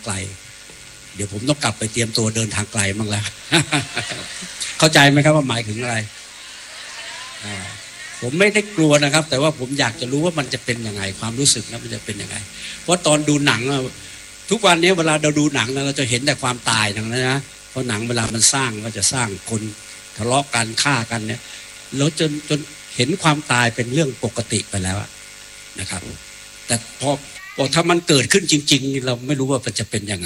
ไกลเดี๋ยวผมต้องกลับไปเตรียมตัวเดินทางไกลบ้างแล้ว เข้าใจไหมครับว่าหมายถึงอะไรผมไม่ได้กลัวนะครับแต่ว่าผมอยากจะรู้ว่ามันจะเป็นยังไงความรู้สึกนะมันจะเป็นยังไงเพราะตอนดูหนังทุกวันนี้เวลาเราดูหนังเราจะเห็นแต่ความตายทั้งนั้นนะเพราะหนังเวลามันสร้างก็จะสร้างคนทะเลาะกันฆ่ากันเนี่ยแล้วจนเห็นความตายเป็นเรื่องปกติไปแล้วนะครับแต่พอถ้ามันเกิดขึ้นจริงๆเราไม่รู้ว่ามันจะเป็นยังไง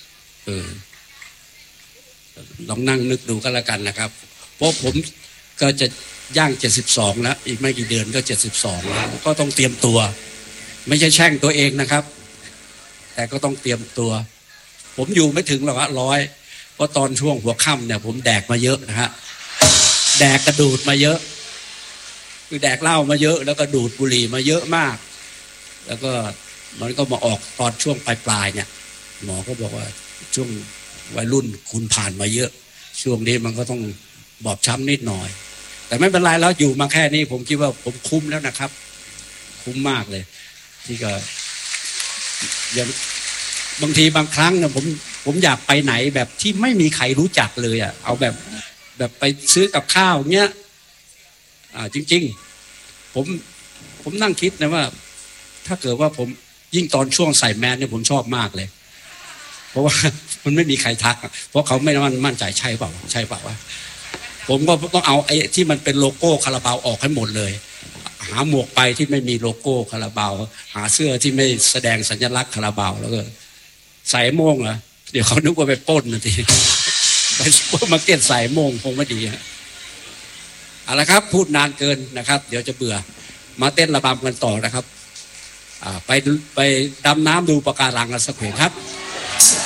ลองนั่งนึกดูก็แล้วกันนะครับเพราะผมก็จะย่าง72แล้วอีกไม่กี่เดือนก็72แล้วก็ต้องเตรียมตัวไม่ใช่แช่งตัวเองนะครับแต่ก็ต้องเตรียมตัวผมอยู่ไม่ถึงหรอก100เพราะตอนช่วงหัวค่ำเนี่ยผมแดกมาเยอะนะฮะแดกกระดูดมาเยอะคือแดกเหล้ามาเยอะแล้วก็ดูดบุหรี่มาเยอะมากแล้วก็มันก็มาออกตอนช่วงปลายเนี่ยหมอก็บอกว่าช่วงวัยรุ่นคุณผ่านมาเยอะช่วงนี้มันก็ต้องบอบช้ำนิดหน่อยแต่ไม่เป็นไรแล้วอยู่มาแค่นี้ผมคิดว่าผมคุ้มแล้วนะครับคุ้มมากเลยที่ก็ยังบางทีบางครั้งเนี่ยผมอยากไปไหนแบบที่ไม่มีใครรู้จักเลยเอาแบบไปซื้อกับข้าวเงี้ยจริงๆผมนั่งคิดนะว่าถ้าเกิดว่าผมยิ่งตอนช่วงใส่แมสเนี่ยผมชอบมากเลยเพราะว่ามันไม่มีใครทักเพราะเขาไม่มั่นใจใช่เปล่าวะผมก็ต้องเอาไอ้ที่มันเป็นโลโก้คาราบาวออกให้หมดเลยหาหมวกไปที่ไม่มีโลโก้คาราบาวหาเสื้อที่ไม่แสดงสัญลักษณ์คาราบาวแล้วก็ใส่โม่งเดี๋ยวเขานึกว่าไปปล้นนะทีไปซุปเปอร์มาร์เก็ตใส่โม่งคงไม่ดีเอาละครับพูดนานเกินนะครับเดี๋ยวจะเบื่อมาเต้นระบำกันต่อนะครับไปดำน้ำดูปะการังกันสักเพลงครับ